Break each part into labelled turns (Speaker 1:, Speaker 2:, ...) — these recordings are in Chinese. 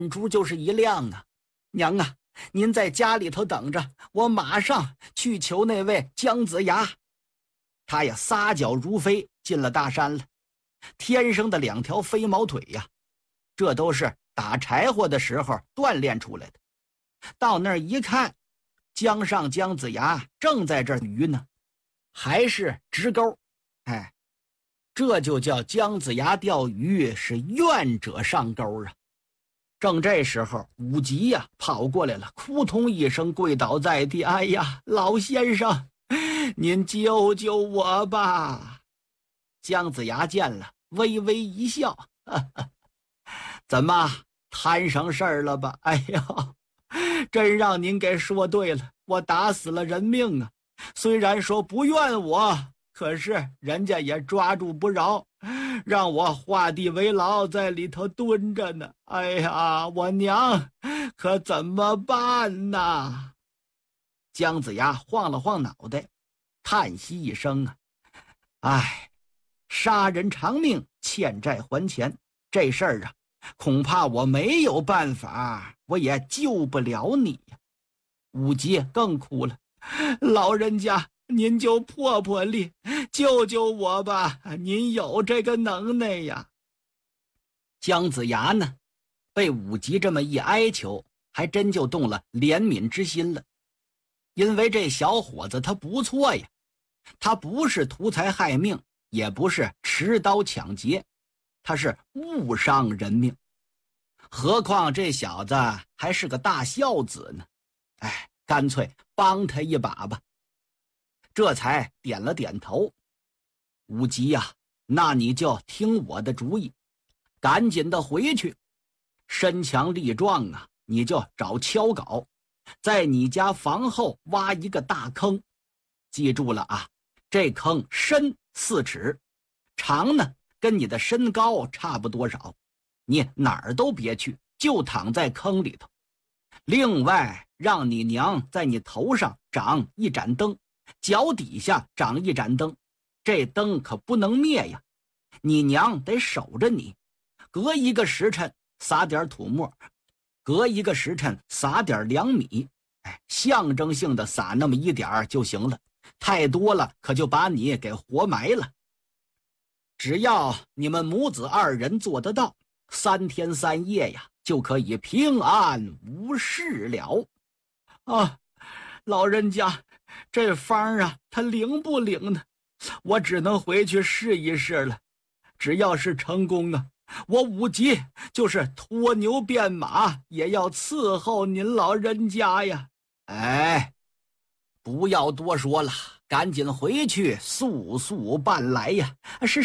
Speaker 1: 珠就是一亮啊！娘啊，您在家里头等着，我马上去求那位姜子牙。他呀撒脚如飞进了大山了，天生的2条飞毛腿呀，这都是打柴火的时候锻炼出来的。到那儿一看，江上姜子牙正在这儿鱼呢，还是直钩。哎，这就叫姜子牙钓鱼是愿者上钩啊！正这时候，武吉呀跑过来了，扑通一声跪倒在地：“哎呀，老先生，您救救我吧！”姜子牙见了，微微一笑：“怎么摊上事儿了吧？哎呀，真让您给说对了，我打死了人命啊！虽然说不怨我，可是人家也抓住不着，让我画地为牢，在里头蹲着呢。哎呀，我娘可怎么办呢？”姜子牙晃了晃脑袋，叹息一声啊：“哎，杀人偿命，欠债还钱，这事儿啊，恐怕我没有办法，我也救不了你呀。”武吉更哭了：“老人家，您就破破例，救救我吧，您有这个能耐呀。”姜子牙呢，被武吉这么一哀求，还真就动了怜悯之心了。因为这小伙子他不错呀，他不是图财害命，也不是持刀抢劫，他是误伤人命。何况这小子还是个大孝子呢，哎，干脆帮他一把吧。这才点了点头：“武吉呀，那你就听我的主意，赶紧的回去，身强力壮啊，你就找锹镐，在你家房后挖一个大坑。记住了啊，这坑深4尺，长呢跟你的身高差不多少。你哪儿都别去，就躺在坑里头。另外，让你娘在你头上长一盏灯，脚底下长一盏灯，这灯可不能灭呀。你娘得守着你，隔一个时辰撒点土沫，隔一个时辰撒点粮米，象征性的撒那么一点就行了，太多了可就把你给活埋了。只要你们母子2人做得到，3天3夜呀，就可以平安无事了。”啊，老人家，这方啊，它灵不灵呢？我只能回去试一试了。只要是成功啊，我武吉就是脱牛变马，也要伺候您老人家呀。哎，不要多说了，赶紧回去速速办来呀！是。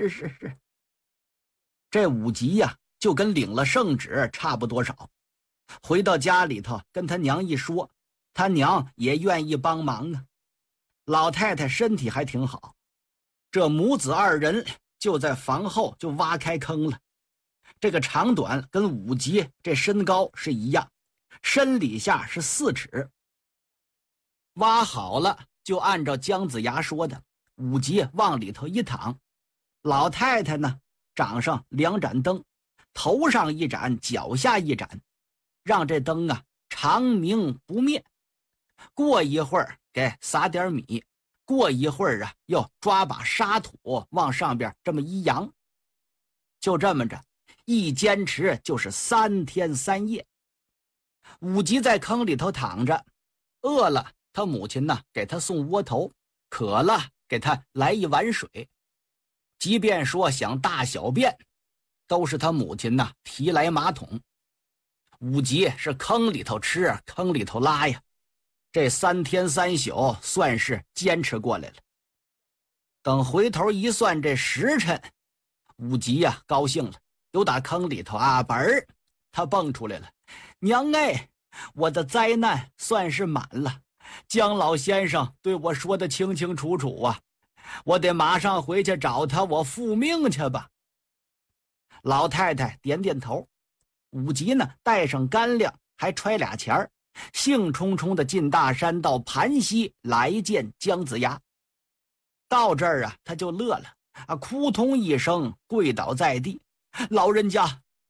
Speaker 1: 这武吉呀，就跟领了圣旨差不多少。回到家里头跟他娘一说，他娘也愿意帮忙啊。老太太身体还挺好，这母子2人就在房后就挖开坑了。这个长短跟武吉这身高是一样，身底下是4尺。挖好了，就按照姜子牙说的，武吉往里头一躺，老太太呢掌上2盏灯，头上1盏，脚下1盏，让这灯啊长明不灭。过一会儿给撒点米，过一会儿啊又抓把沙土往上边这么一扬。就这么着一坚持就是3天3夜。武吉在坑里头躺着，饿了他母亲呢给他送窝头，渴了给他来一碗水。即便说想大小便，都是他母亲呢提来马桶。武吉是坑里头吃，坑里头拉呀，这3天3宿算是坚持过来了。等回头一算这时辰，武吉呀高兴了，又打坑里头啊本儿他蹦出来了：“娘哎，我的灾难算是满了，姜老先生对我说的清清楚楚啊，我得马上回去找他，我复命去吧。”老太太点点头。武吉呢带上干粮，还揣2钱儿，兴冲冲的进大山，到盘溪来见姜子牙。到这儿啊他就乐了啊，扑通一声跪倒在地：“老人家，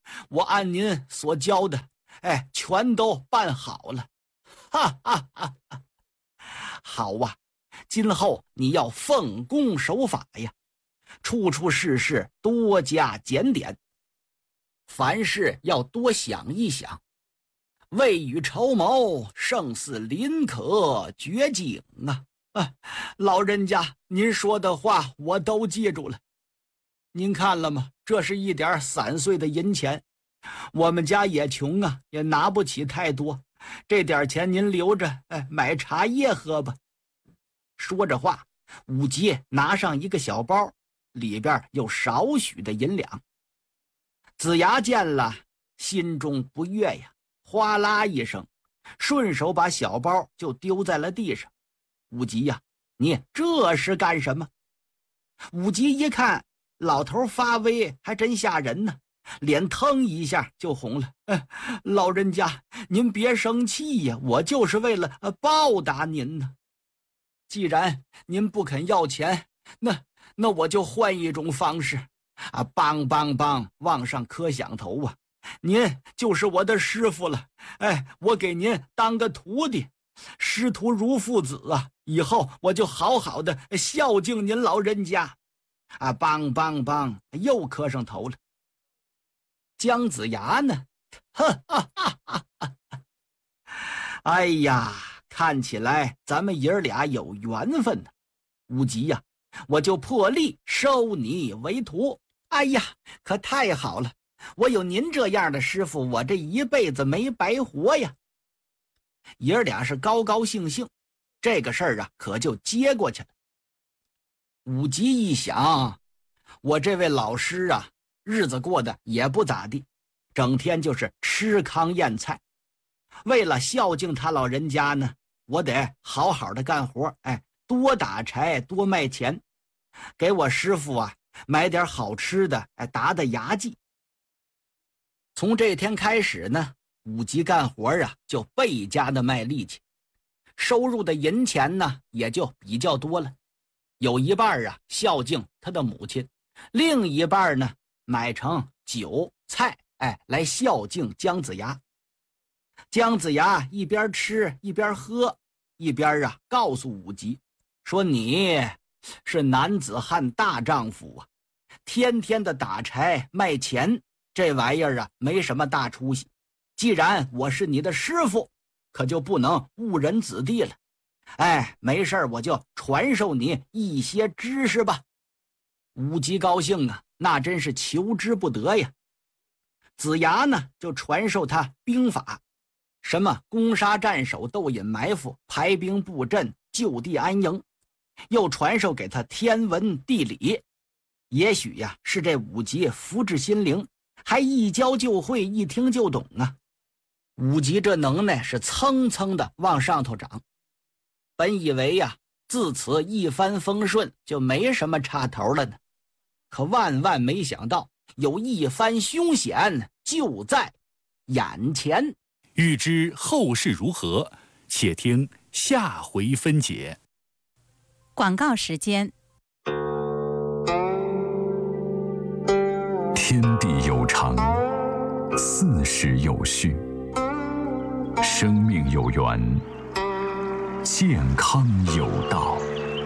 Speaker 1: 我按您所教的，全都办好了。哈哈哈哈！好啊，今后你要奉公守法呀，处处事事多加检点，凡事要多想一想，未雨绸缪，胜似临渴掘井啊！老人家，您说的话我都记住了。您看了吗？这是一点散碎的银钱，我们家也穷啊，也拿不起太多。这点钱您留着，买茶叶喝吧。说着话，武吉拿上一个小包，里边有少许的银两。子牙见了，心中不悦呀，哗啦一声，顺手把小包就丢在了地上。武吉呀，你这是干什么？武吉一看老头发威，还真吓人呢，脸腾一下就红了。老人家，您别生气呀，我就是为了报答您呢。既然您不肯要钱，那我就换一种方式啊！梆梆梆，往上磕响头啊！您就是我的师傅了，我给您当个徒弟，师徒如父子啊！以后我就好好的孝敬您老人家啊！梆梆梆，又磕上头了。姜子牙呢？哈哈哈哈哈！哎呀，看起来咱们爷儿俩有缘分呢。武吉呀，我就破例收你为徒。哎呀，可太好了！我有您这样的师傅，我这一辈子没白活呀。爷儿俩是高高兴兴，这个事儿啊，可就接过去了。武吉一想，我这位老师啊，日子过得也不咋地，整天就是吃糠咽菜。为了孝敬他老人家呢，我得好好的干活，多打柴，多卖钱，给我师傅啊买点好吃的，打打牙祭。从这天开始呢，武吉干活啊就倍加的卖力气，收入的银钱呢也就比较多了，有一半啊孝敬他的母亲，另一半呢买成酒菜，来孝敬姜子牙。姜子牙一边吃一边喝，一边啊告诉武吉说：“你是男子汉大丈夫啊，天天的打柴卖钱，这玩意儿啊没什么大出息。既然我是你的师傅，可就不能误人子弟了。没事我就传授你一些知识吧。”武吉高兴啊，那真是求之不得呀。子牙呢就传授他兵法，什么攻杀战守、斗隐埋伏、排兵布阵、就地安营，又传授给他天文地理。也许呀是这武吉福至心灵，还一教就会，一听就懂啊。武吉这能耐是蹭蹭的往上头涨，本以为呀自此一帆风顺，就没什么差头了呢。可万万没想到，有一番凶险就在眼前。
Speaker 2: 欲知后事如何，且听下回分解。
Speaker 3: 广告时间。
Speaker 4: 天地有常，四时有序，生命有源，健康有道。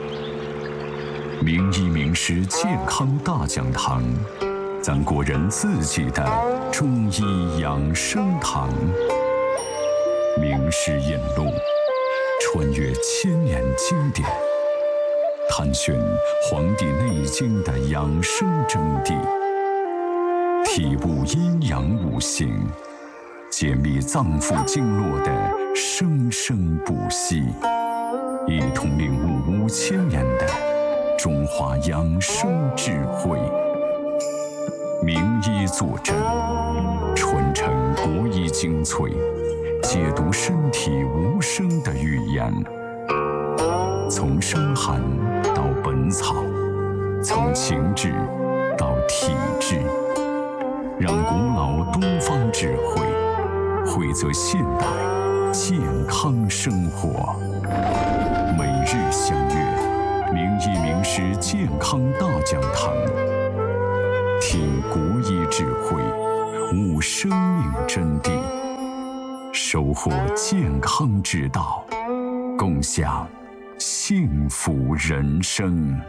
Speaker 4: 名医名师健康大讲堂，咱国人自己的中医养生堂。名师引路，穿越千年经典，探寻《黄帝内经》的养生真谛，体悟阴阳五行，解密脏腑经络的生生不息，一同领悟5000年的中华养生智慧。名医坐镇，传承国医精粹，解读身体无声的语言。从伤寒到本草，从情志到体质，让古老东方智慧汇泽现代健康生活。每日相约名医名师健康大讲堂，听国医智慧， 悟生命真谛，收获健康之道，共享幸福人生。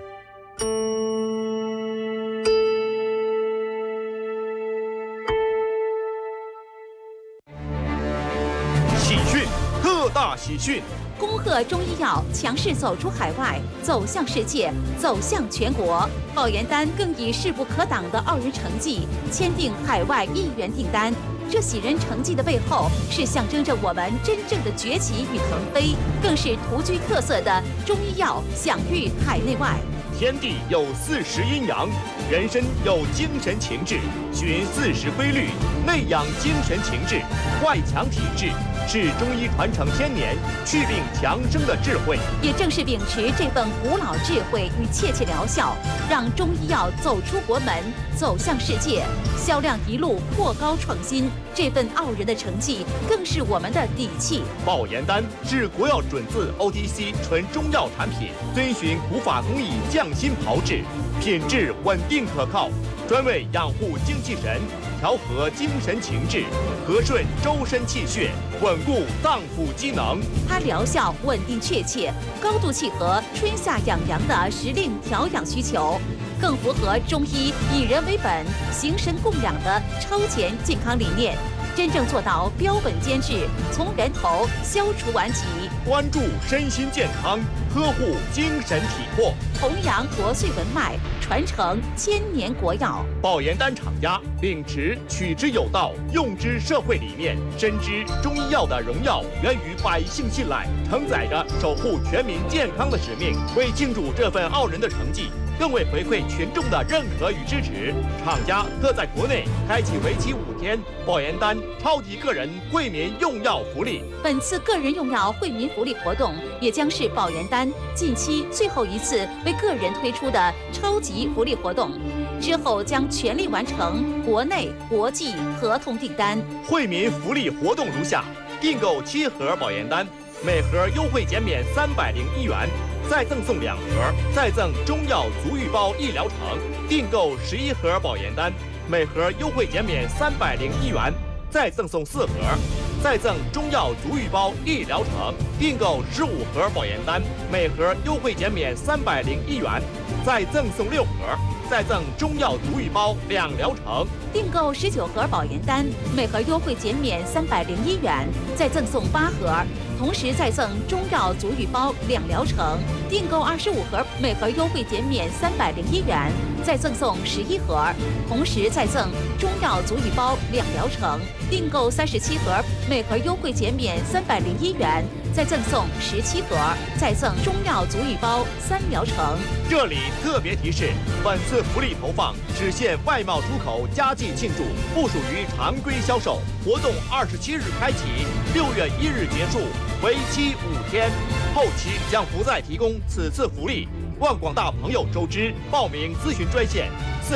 Speaker 5: 喜讯，特大喜讯！
Speaker 3: 恭贺中医药强势走出海外，走向世界，走向全国。保研丹更以势不可挡的傲人成绩签订海外1元订单。这喜人成绩的背后，是象征着我们真正的崛起与腾飞，更是独具特色的中医药享誉海内外。
Speaker 5: 天地有40阴阳，人身有精神情志，循40规律，内养精神情志，外强体质，是中医传承1000年、祛病强身的智慧。
Speaker 3: 也正是秉持这份古老智慧与切切疗效，让中医药走出国门，走向世界，销量一路破高创新。这份傲人的成绩，更是我们的底气。
Speaker 5: 保研丹是国药准字 OTC 纯中药产品，遵循古法工艺匠心炮制，品质稳定可靠，专为养护精气神，调和精神情志，和顺周身气血，稳固脏腑机能。
Speaker 3: 它疗效稳定确切，高度契合春夏养阳的时令调养需求，更符合中医以人为本、形神共养的超前健康理念，真正做到标本兼治，从源头消除顽疾，
Speaker 5: 关注身心健康，呵护精神体魄，
Speaker 3: 弘扬国粹文脉，传承1000年国药。
Speaker 5: 保研丹厂家秉持取之有道、用之社会理念，深知中医药的荣耀源于百姓信赖，承载着守护全民健康的使命。为庆祝这份傲人的成绩，更为回馈群众的认可与支持，厂家特在国内开启为期5天保研丹超级个人惠民用药福利。
Speaker 3: 本次个人用药惠民福利活动，也将是保研丹近期最后一次为个人推出的超级福利活动，之后将全力完成国内、国际合同订单。
Speaker 5: 惠民福利活动如下：订购7盒保研丹，每盒优惠减免301元。再赠送2盒，再赠中药足浴包1疗程。订购11盒保研丹，每盒优惠减免301元，再赠送4盒，再赠中药足浴包1疗程。订购15盒保研丹，每盒优惠减免301元，再赠送6盒，再赠中药足浴包2疗程。
Speaker 3: 订购19盒保研丹，每盒优惠减免301元，再赠送8盒。同时再赠中药足浴包2疗程，订购25盒，每盒优惠减免301元，再赠送11盒，同时再赠中药足浴包2疗程，订购37盒，每盒优惠减免301元，再赠送17盒，再赠中药足浴包3疗程。
Speaker 5: 这里特别提示，本次福利投放只限外贸出口佳绩庆祝，不属于常规销售。活动27日开启，6月1日结束，为期5天，后期将不再提供此次福利。望广大朋友周知，报名咨询专线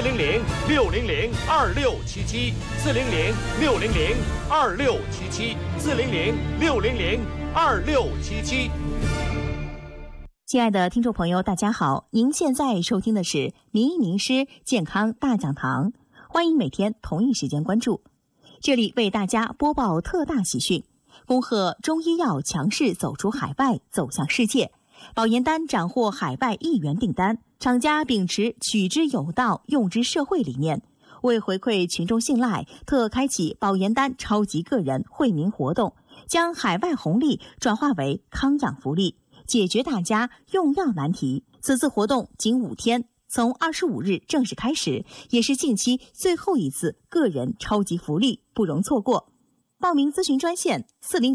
Speaker 5: 400-600-2677，400-600-2677，400-600-2677。
Speaker 6: 亲爱的听众朋友，大家好，您现在收听的是名医名师健康大讲堂，欢迎每天同一时间关注。这里为大家播报特大喜讯，恭贺中医药强势走出海外，走向世界。保研丹斩获海外1元订单，厂家秉持取之有道、用之社会理念，为回馈群众信赖，特开启保研丹超级个人惠民活动，将海外红利转化为康养福利，解决大家用药难题。此次活动仅5天，从25日正式开始，也是近期最后一次个人超级福利，不容错过。报名咨询专线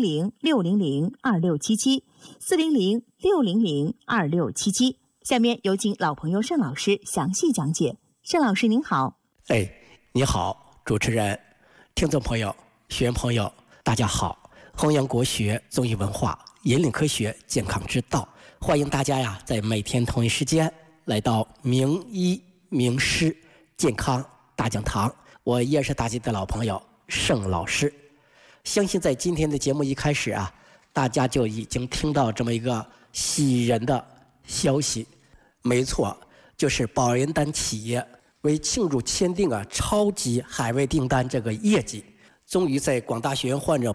Speaker 6: 400-600-2677，400-600-2677。下面有请老朋友盛老师详细讲解。盛老师您好。
Speaker 7: 你好，主持人，听众朋友、学员朋友，大家好。弘扬国学、综艺文化，引领科学健康之道，欢迎大家呀，在每天同一时间来到名医名师健康大讲堂。我依然是大家的老朋友盛老师。相信在今天的节目一开始啊，大家就已经听到这么一个喜人的消息。没错，就是保研丹企业为庆祝签订超级海外订单这个业绩，终于在广大学员患者